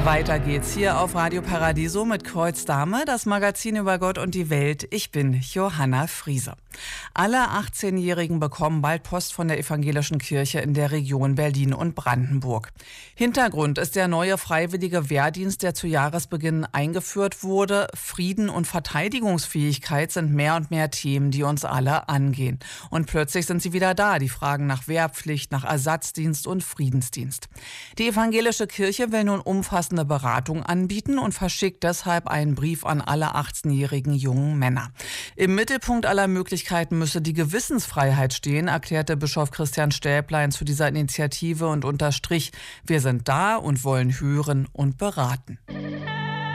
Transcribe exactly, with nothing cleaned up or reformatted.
Weiter geht's hier auf Radio Paradiso mit Kreuz Dame, das Magazin über Gott und die Welt. Ich bin Johanna Friese. Alle achtzehnjährigen bekommen bald Post von der evangelischen Kirche in der Region Berlin und Brandenburg. Hintergrund ist der neue freiwillige Wehrdienst, der zu Jahresbeginn eingeführt wurde. Frieden und Verteidigungsfähigkeit sind mehr und mehr Themen, die uns alle angehen. Und plötzlich sind sie wieder da, die Fragen nach Wehrpflicht, nach Ersatzdienst und Friedensdienst. Die evangelische Kirche will nun umfassende Beratung anbieten und verschickt deshalb einen Brief an alle achtzehnjährigen jungen Männer. Im Mittelpunkt aller Möglichkeiten müsse die Gewissensfreiheit stehen, erklärte Bischof Christian Stäblein zu dieser Initiative und unterstrich: Wir sind da und wollen hören und beraten.